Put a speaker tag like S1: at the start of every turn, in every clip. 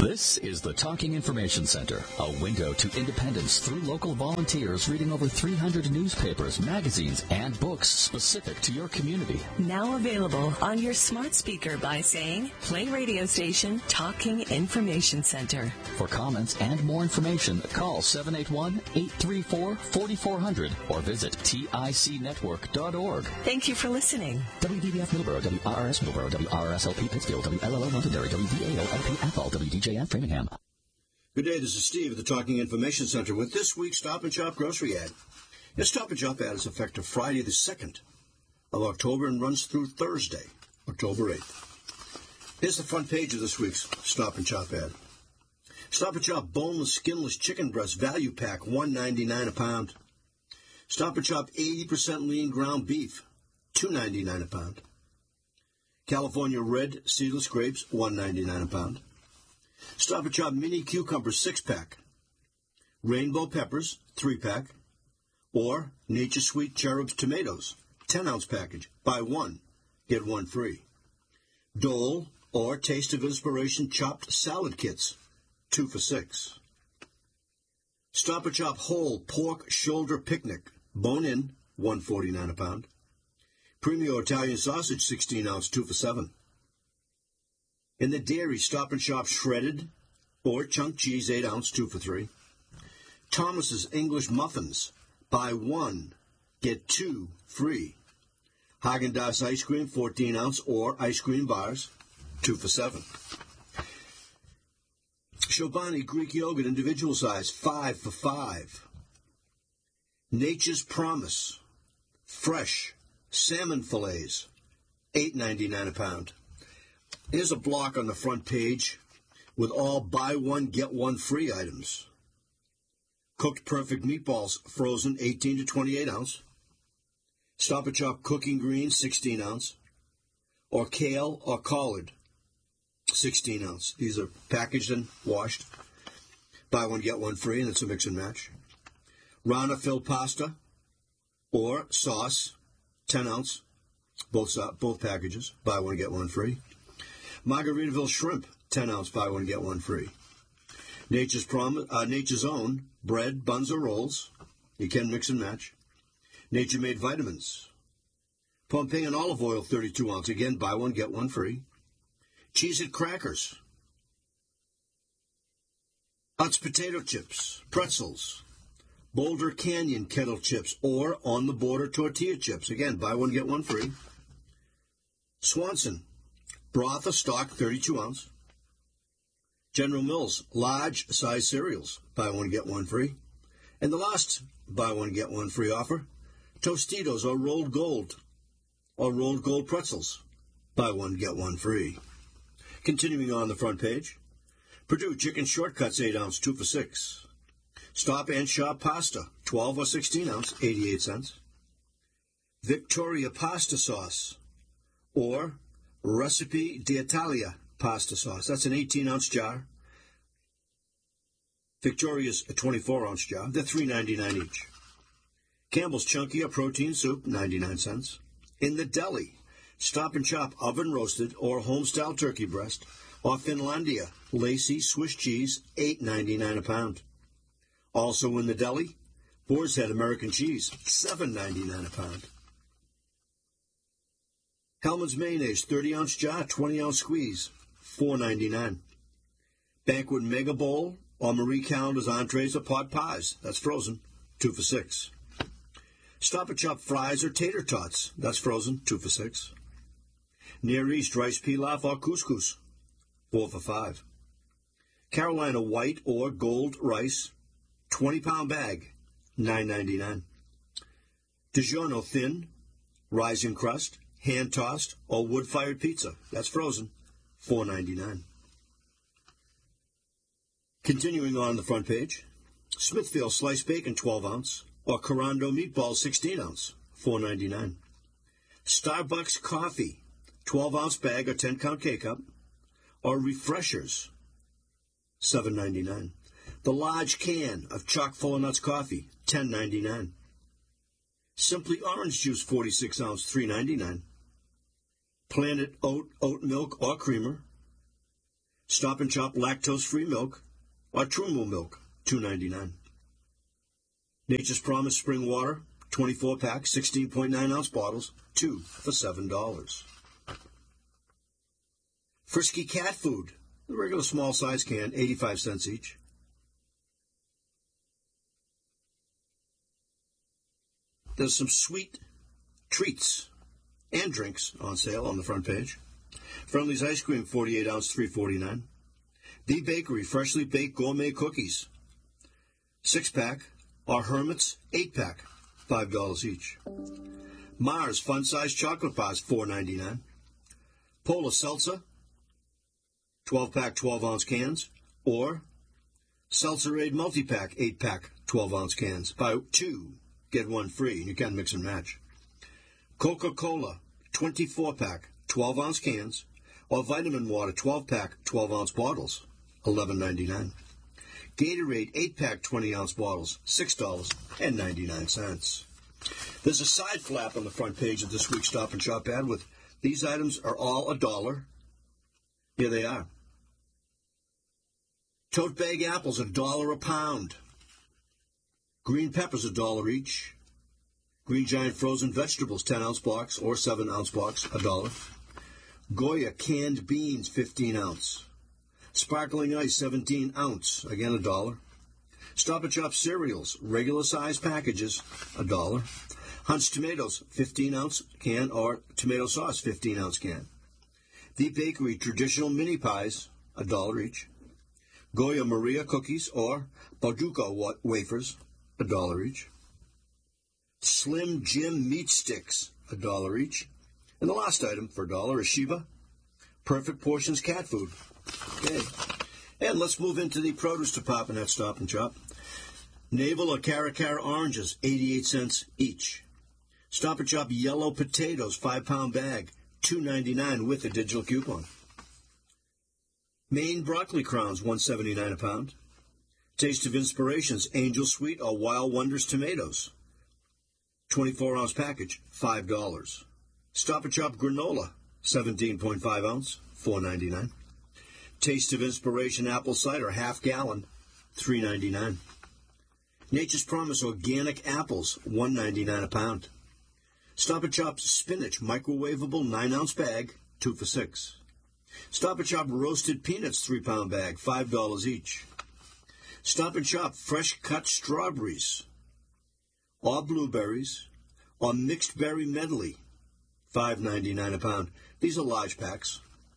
S1: This is the Talking Information Center, a window to independence through local volunteers reading over 300 newspapers, magazines, and books specific to your community.
S2: Now available on your smart speaker by saying, play radio station Talking Information Center.
S1: For comments and more information, call 781-834-4400 or visit ticnetwork.org.
S2: Thank you for listening.
S1: WDBF Middleborough, WRRS Middleborough, WRSLP Pittsfield, WLLO Londonderry, WVAO-LP Athol, WDJF Framingham.
S3: Good day, this is Steve at the Talking Information Center with this week's Stop and Shop grocery ad. Your Stop and Shop ad is effective Friday the 2nd of October and runs through Thursday, October 8th. Here's the front page of this week's Stop and Shop ad. Stop and Shop boneless, skinless chicken breast value pack, $1.99 a pound. Stop and Shop 80% lean ground beef, $2.99 a pound. California red seedless grapes, $1.99 a pound. Stop and Shop mini cucumbers 6-pack. Rainbow peppers 3-pack. Or Nature Sweet Cherubs tomatoes 10-ounce package. Buy one, get one free. Dole or Taste of Inspiration chopped salad kits 2 for $6. Stop and Shop whole pork shoulder picnic bone in $1.49 a pound. Premio Italian sausage 16-ounce 2 for $7. In the dairy, Stop and Shop shredded or chunk cheese 8-ounce 2 for $3. Thomas's English muffins, buy one, get two free. Haagen-Dazs ice cream 14-ounce or ice cream bars 2 for $7. Chobani Greek yogurt individual size 5 for $5. Nature's Promise fresh salmon fillets $8.99 a pound. Here's a block on the front page with all buy one, get one free items. Cooked Perfect meatballs, frozen 18 to 28 ounce. Stop and Shop cooking greens, 16 ounce. Or kale or collard, 16 ounce. These are packaged and washed. Buy one, get one free, and it's a mix and match. Rana filled pasta or sauce, 10 ounce. Both packages. Buy one, get one free. Margaritaville shrimp, 10 ounce, buy one, get one free. Nature's Own bread, buns, or rolls. You can mix and match. Nature Made vitamins. Pompeian olive oil, 32 ounce. Again, buy one, get one free. Cheez-It crackers. Utz potato chips, pretzels. Boulder Canyon kettle chips or On the Border tortilla chips. Again, buy one, get one free. Swanson broth or stock, 32 ounce. General Mills large size cereals, buy one, get one free. And the last buy one, get one free offer, Tostitos or rolled gold pretzels, buy one, get one free. Continuing on the front page, Purdue chicken shortcuts 8 ounce, 2 for $6. Stop and Shop pasta, 12 or 16 ounce, 88 cents. Victoria pasta sauce or Recipe d'Italia pasta sauce. That's an 18-ounce jar. Victoria's a 24-ounce jar. They're $3.99 each. Campbell's Chunky or protein soup, 99 cents. In the deli, Stop and Shop oven roasted or home-style turkey breast or Finlandia lacy Swiss cheese, $8.99 a pound. Also in the deli, Boar's Head American cheese, $7.99 a pound. Hellman's mayonnaise, 30-ounce jar, 20-ounce squeeze, $4.99. Banquet Mega Bowl or Marie Callender's entrees or pot pies, that's frozen, 2 for $6. Stop and Shop fries or tater tots, that's frozen, 2 for $6. Near East rice pilaf or couscous, 4 for $5. Carolina white or gold rice, 20-pound bag, $9.99. DiGiorno thin, rising crust, hand-tossed, or wood-fired pizza. That's frozen, $4.99. Continuing on the front page, Smithfield sliced bacon, 12 ounce, or Corando meatballs, 16 ounce, $4.99. Starbucks coffee, 12-ounce bag or 10-count K-cup, or Refreshers, $7.99. The large can of chock-full of nuts coffee, $10.99. Simply orange juice, 46 ounce, $3.99. Planet oat milk or creamer. Stop and Shop lactose-free milk or True milk, $2.99. Nature's Promise spring water, 24-pack, 16.9-ounce bottles, 2 for $7. Frisky cat food, the regular small size can, 85 cents each. There's some sweet treats and drinks on sale on the front page. Friendly's ice cream, 48-ounce, $3.49. The Bakery freshly baked gourmet cookies, 6-pack, or Hermit's 8-pack, $5 each. Mars fun-sized chocolate bars, $4.99. Polar Seltzer, 12-pack, 12-ounce cans, or Seltzerade multi-pack, 8-pack, 12-ounce cans. Buy 2, get 1 free, and you can mix and match. Coca-Cola, 24-pack, 12-ounce cans, or Vitamin Water, 12-pack, 12-ounce bottles, $11.99. Gatorade 8-pack 20-ounce bottles, $6.99. There's a side flap on the front page of this week's Stop and Shop ad with these items are all $1. Here they are. Tote bag apples, $1 a pound. Green peppers, $1 each. Green Giant frozen vegetables, 10-ounce blocks or 7-ounce blocks, $1. Goya canned beans, 15-ounce. Sparkling ice, 17-ounce, again $1. Stop and Shop cereals, regular size packages, $1. Hunt's tomatoes, 15-ounce can, or tomato sauce, 15-ounce can. The Bakery traditional mini pies, $1 each. Goya Maria cookies or Bauducco wafers, $1 each. Slim Jim meat sticks, $1 each. And the last item for $1 is Sheba Perfect Portions cat food. Okay. And let's move into the produce department at Stop and Shop. Navel or Caracara oranges, 88 cents each. Stop and Shop yellow potatoes, 5-pound bag, $2.99 with a digital coupon. Maine broccoli crowns, $1.79 a pound. Taste of Inspirations, Angel Sweet or Wild Wonders tomatoes, 24-ounce package, $5. Stop and Shop granola, 17.5 ounce, $4.99. Taste of Inspiration apple cider, half gallon, $3.99. Nature's Promise organic apples, $1.99 a pound. Stop and Shop spinach microwavable 9-ounce bag, 2 for $6. Stop and Shop roasted peanuts 3-pound bag, $5 each. Stop and Shop fresh cut strawberries or blueberries or mixed berry medley, $5.99 a pound. These are large packs.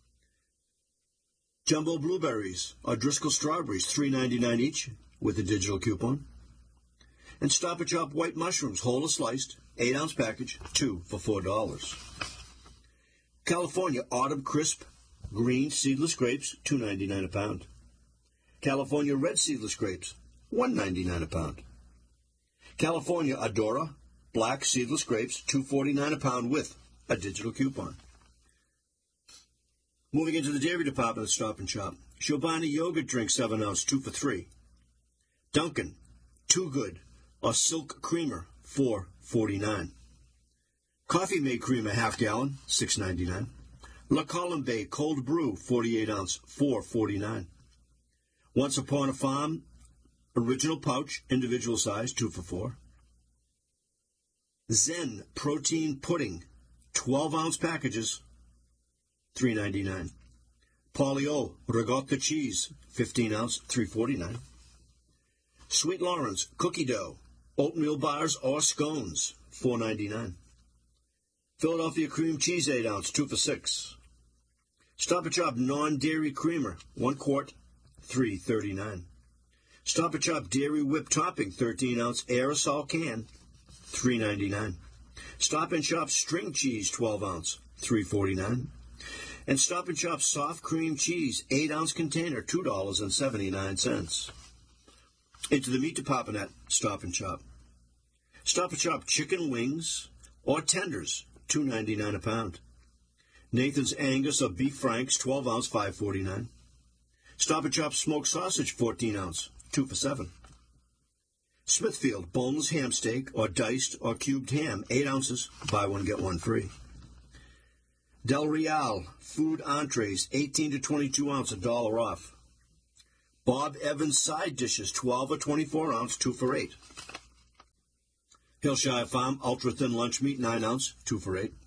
S3: Jumbo blueberries or Driscoll strawberries, $3.99 each with a digital coupon. And Stop and Shop white mushrooms, whole or sliced, 8-ounce package, 2 for $4. California Autumn Crisp green seedless grapes, $2.99 a pound. California red seedless grapes, $1.99 a pound. California Adora black seedless grapes, $2.49 a pound with a digital coupon. Moving into the dairy department at Stop and Shop. Chobani yogurt drink, 7-ounce, 2 for $3. Dunkin' Too Good or Silk Creamer, $4.49. Coffee Mate Creamer, half gallon, $6.99. La Colombe Cold Brew, 48-ounce, $4.49. Once Upon a Farm Original Pouch, individual size, 2 for $4. Zen Protein Pudding, 12-ounce packages, $3.99. Polly-O Ricotta Cheese, 15-ounce, $3.49. Sweet Lawrence Cookie Dough, oatmeal bars or scones, $4.99. Philadelphia Cream Cheese, 8-ounce, 2 for $6. Stop and Shop Non-Dairy Creamer, 1 quart, $3.39. Stop and Shop Dairy Whip Topping, 13-ounce aerosol can, $3.99. Stop and Shop String Cheese, 12-ounce, $3.49. And Stop and Shop Soft Cream Cheese, 8-ounce container, $2.79. Into the meat department at Stop and Shop. Stop and Shop chicken wings or tenders, $2.99 a pound. Nathan's Angus or Beef Franks, 12-ounce, $5.49. Stop and Shop smoked sausage, 14-ounce, 2 for $7. Smithfield boneless ham steak or diced or cubed ham, 8 ounces, buy one, get one free. Del Real food entrees, 18 to 22 ounce, $1 off. Bob Evans side dishes, 12 or 24 ounce, 2 for $8. Hillshire Farm ultra thin lunch meat, 9 ounce, 2 for $8.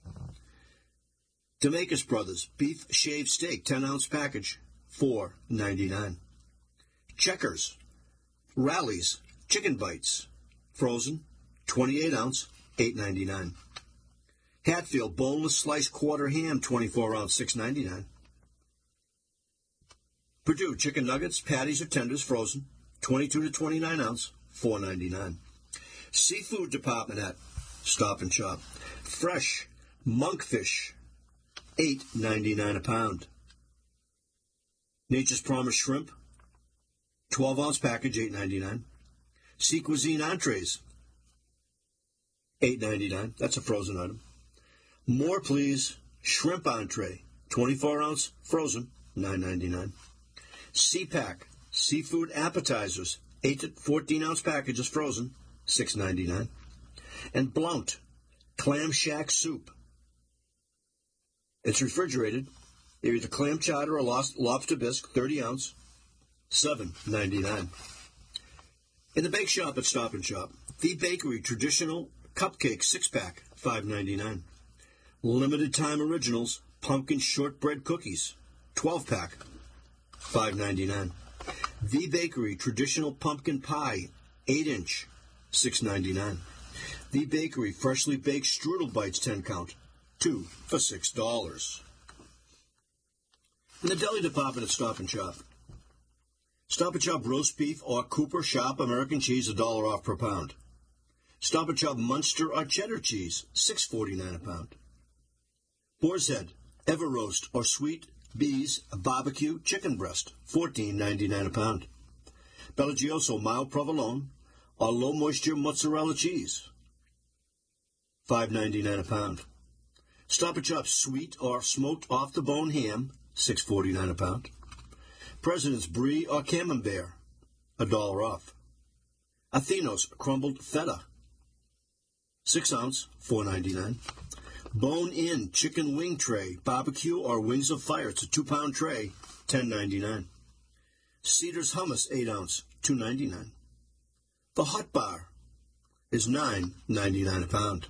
S3: Demakis Brothers beef shaved steak, 10 ounce package, $4.99. Checkers Rallies chicken bites, frozen, 28 ounce, $8.99. Hatfield boneless sliced quarter ham, 24 ounce, $6.99. Purdue chicken nuggets, patties or tenders, frozen, 22 to 29 ounce, $4.99. Seafood department at Stop and Shop. Fresh monkfish, $8.99 a pound. Nature's Promise shrimp, 12 ounce package, $8.99. Sea Cuisine entrees, $8.99. That's a frozen item. More Please shrimp entree, 24 ounce frozen, $9.99. Sea Pack seafood appetizers, 8 to 14 ounce packages frozen, $6.99. And Blount clam shack soup. It's refrigerated. They're either clam chowder or lobster bisque, 30 ounce, $7.99. In the bake shop at Stop and Shop, The Bakery traditional cupcake 6-pack, $5.99. Limited time originals pumpkin shortbread cookies, 12-pack, $5.99. The Bakery traditional pumpkin pie 8-inch, $6.99. The Bakery freshly baked strudel bites 10 count, 2 for $6. In the deli department at Stop and Shop, Stop and Shop roast beef or Cooper Sharp American cheese, $1 off per pound. Stop and Shop Munster or cheddar cheese, $6.49 a pound. Boar's Head, Ever Roast or Sweet Bees barbecue chicken breast, $14.99 a pound. Bellagioso mild provolone or low moisture mozzarella cheese, $5.99 a pound. Stop and Shop sweet or smoked off the bone ham, $6.49 a pound. President's Brie or Camembert, $1 off. Athenos crumbled feta, 6 ounce, $4.99. Bone-in chicken wing tray, barbecue or wings of fire. It's a 2-pound tray, $10.99. Cedar's hummus, 8 ounce, $2.99. The Hot Bar is $9.99 a pound.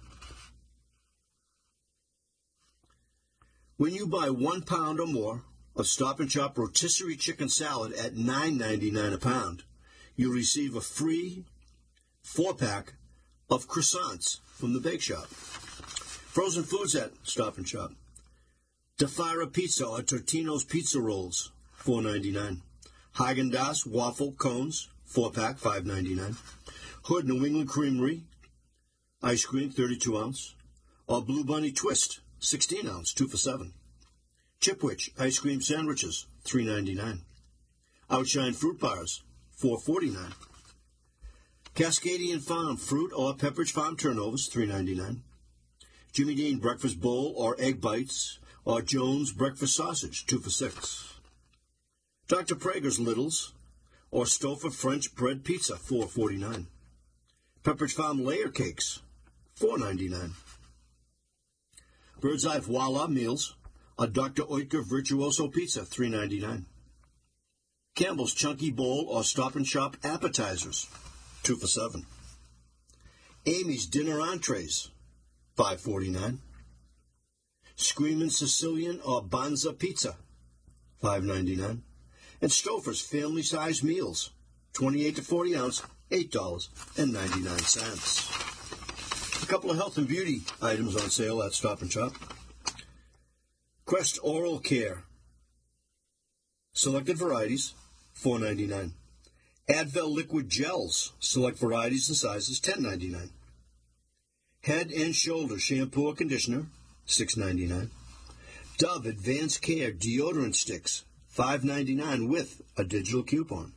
S3: When you buy 1 pound or more of Stop and Shop rotisserie chicken salad at $9.99 a pound, you'll receive a free 4-pack of croissants from the bake shop. Frozen foods at Stop and Shop. DeFira Pizza or Totino's Pizza Rolls, $4.99. Haagen-Dazs waffle cones, 4-pack, $5.99. Hood New England Creamery ice cream, 32 ounce. Or Blue Bunny Twist, 16 ounce, 2 for $7. Chipwich ice cream sandwiches, $3.99. Outshine fruit bars, $4.49. Cascadian Farm fruit or Pepperidge Farm turnovers, $3.99. Jimmy Dean breakfast bowl or egg bites, or Jones breakfast sausage, 2 for $6. Dr. Prager's Littles or Stouffer French bread pizza, $4.49. Pepperidge Farm layer cakes, $4.99. Bird's Eye Voila meals or Dr. Oetker Virtuoso pizza, $3.99. Campbell's Chunky Bowl or Stop and Shop appetizers, 2 for $7. Amy's dinner entrees, $5.49. Screamin' Sicilian or Banza pizza, $5.99. And Stouffer's family-size meals, 28 to 40 ounce, $8.99. A couple of health and beauty items on sale at Stop and Shop. Crest Oral Care, selected varieties, $4.99. Advil liquid gels, select varieties and sizes, $10.99. Head and Shoulder shampoo or conditioner, $6.99. Dove Advanced Care deodorant sticks, $5.99 with a digital coupon.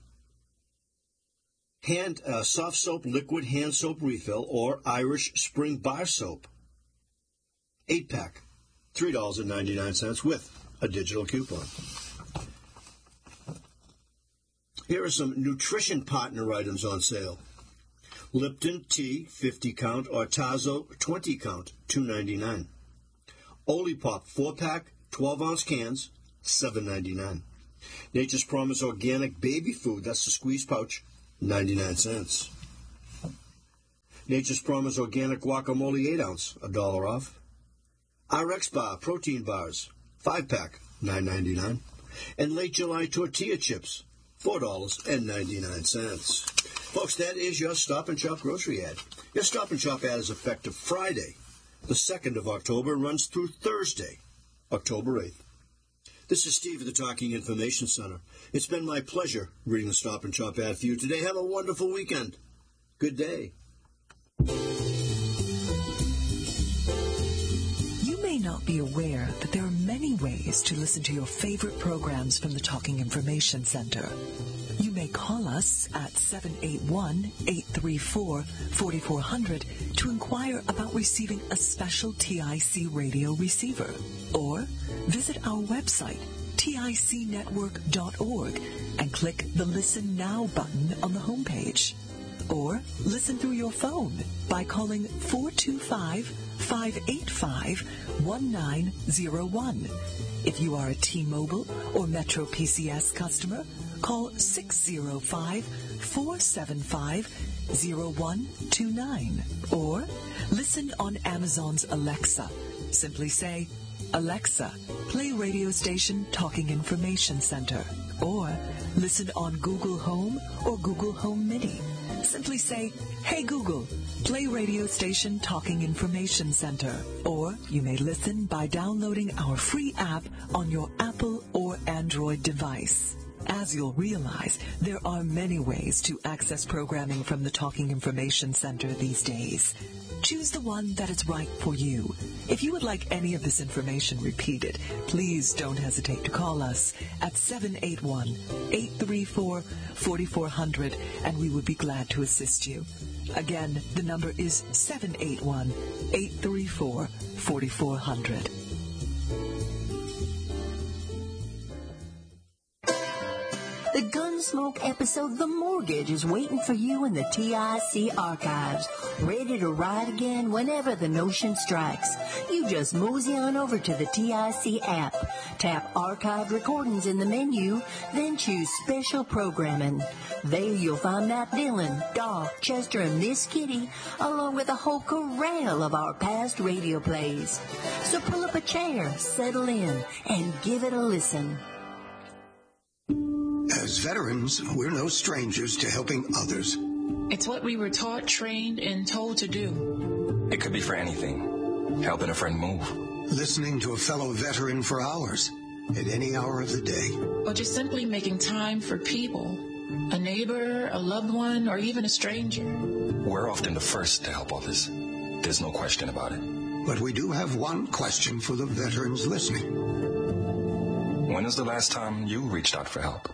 S3: Soft soap liquid hand soap refill or Irish Spring bar soap, 8-pack, $3.99 with a digital coupon. Here are some nutrition partner items on sale. Lipton tea, 50 count, or Tazo, 20 count, $2.99. Olipop 4-pack, 12-ounce cans, $7.99. Nature's Promise Organic Baby Food, that's the squeeze pouch, 99 cents. Nature's Promise Organic Guacamole 8-ounce, $1 off. RX Bar Protein Bars, 5-pack, $9.99. And Late July Tortilla Chips, $4.99. Folks, that is your Stop and Shop grocery ad. Your Stop and Shop ad is effective Friday, the 2nd of October, and runs through Thursday, October 8th. This is Steve at the Talking Information Center. It's been my pleasure reading the Stop and Shop ad for you today. Have a wonderful weekend. Good day.
S2: You may not be aware that there are many ways to listen to your favorite programs from the Talking Information Center. You may call us at 781-834-4400 to inquire about receiving a special TIC radio receiver, or visit our website, ticnetwork.org, and click the Listen Now button on the homepage. Or listen through your phone by calling 425-585-1901. If you are a T-Mobile or Metro PCS customer, call 605-475-0129. Or listen on Amazon's Alexa. Simply say, Alexa, play radio station Talking Information Center. Or listen on Google Home or Google Home Mini. Simply say, Hey Google, play radio station Talking Information Center. Or you may listen by downloading our free app on your Apple or Android device. As you'll realize, there are many ways to access programming from the Talking Information Center these days. Choose the one that is right for you. If you would like any of this information repeated, please don't hesitate to call us at 781-834-4400, and we would be glad to assist you. Again, the number is 781-834-4400.
S4: The Gunsmoke episode, The Mortgage, is waiting for you in the TIC archives, ready to ride again whenever the notion strikes. You just mosey on over to the TIC app, tap Archived Recordings in the menu, then choose Special Programming. There you'll find Matt Dillon, Doc, Chester, and Miss Kitty, along with a whole corral of our past radio plays. So pull up a chair, settle in, and give it a listen.
S5: As veterans, we're no strangers to helping others.
S6: It's what we were taught, trained, and told to do.
S7: It could be for anything. Helping a friend move.
S5: Listening to a fellow veteran for hours, at any hour of the day.
S6: Or just simply making time for people. A neighbor, a loved one, or even a stranger.
S7: We're often the first to help others. There's no question about it.
S5: But we do have one question for the veterans listening.
S7: When is the last time you reached out for help?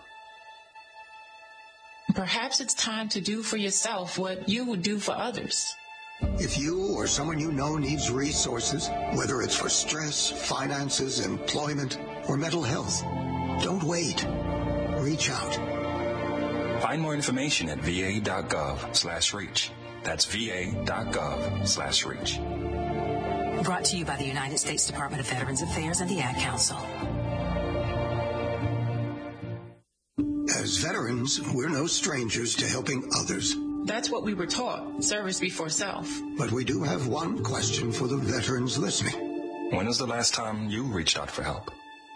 S6: Perhaps it's time to do for yourself what you would do for others.
S5: If you or someone you know needs resources, whether it's for stress, finances, employment, or mental health, don't wait. Reach out.
S7: Find more information at va.gov/reach. That's va.gov/reach.
S8: Brought to you by the United States Department of Veterans Affairs and the Ad Council.
S5: As veterans, we're no strangers to helping others.
S6: That's what we were taught, service before self.
S5: But we do have one question for the veterans listening.
S7: When is the last time you reached out for help?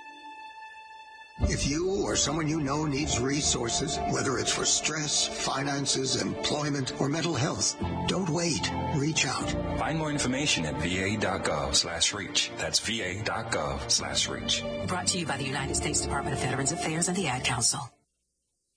S5: If you or someone you know needs resources, whether it's for stress, finances, employment, or mental health, don't wait. Reach out.
S7: Find more information at va.gov/reach. That's va.gov/reach.
S8: Brought to you by the United States Department of Veterans Affairs and the Ad Council.